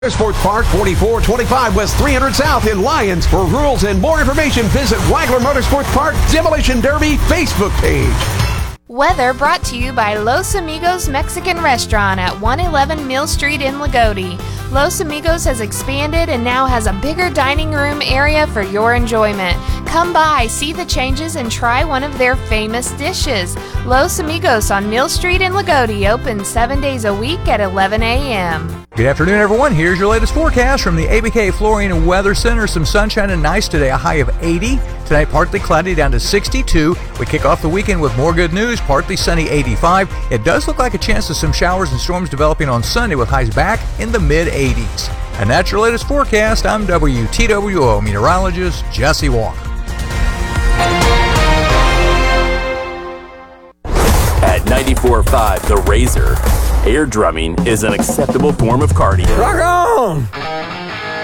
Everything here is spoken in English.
Sports Park, 4425 West 300 South in Lyons. For rules and more information, visit Wagler Motorsports Park Demolition Derby Facebook page. Weather brought to you by Los Amigos Mexican Restaurant at 111 Mill Street in Lagodi. Los Amigos has expanded and now has a bigger dining room area for your enjoyment. Come by, see the changes, and try one of their famous dishes. Los Amigos on Mill Street in Lagodi, open 7 days a week at 11 a.m. Good afternoon, everyone. Here's your latest forecast from the ABK Flooring and Weather Center. Some sunshine and nice today, a high of 80. Tonight, partly cloudy down to 62. We kick off the weekend with more good news, partly sunny 85. It does look like a chance of some showers and storms developing on Sunday with highs back in the mid-80s. And that's your latest forecast. I'm WTWO meteorologist Jesse Walker. At 94.5 The Razor, air drumming is an acceptable form of cardio. Rock on!